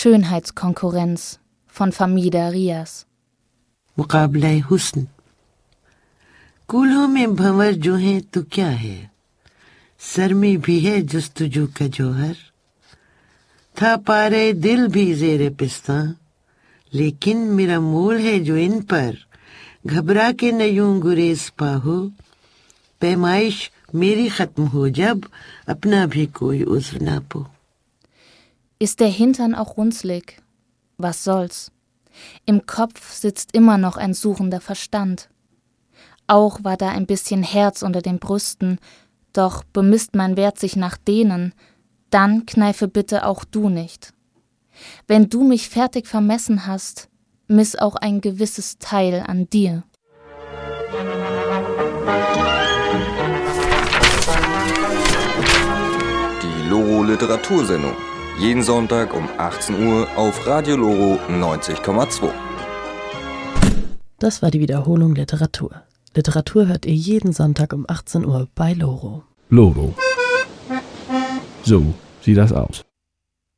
Schönheitskonkurrenz von Famida Riaz. मुकाबला हुस्न कूल्हों में भंवर जो है तो क्या है सर में भी है जस्तुजू का जौहर था पारे दिल भी ज़ेरे पिस्ता लेकिन मेरा मोल है जो इन पर घबरा के न यूं गुरेज पाहो पैमाइश मेरी खत्म हो जब अपना भी कोई उज़्र ना पो. Ist der Hintern auch runzlig? Was soll's? Im Kopf sitzt immer noch ein suchender Verstand. Auch war da ein bisschen Herz unter den Brüsten, doch bemisst mein Wert sich nach denen, dann kneife bitte auch du nicht. Wenn du mich fertig vermessen hast, miss auch ein gewisses Teil an dir. Die Loro Literatursendung. Jeden Sonntag um 18 Uhr auf Radio Loro 90,2. Das war die Wiederholung Literatur. Literatur hört ihr jeden Sonntag um 18 Uhr bei Loro. Loro. So sieht das aus.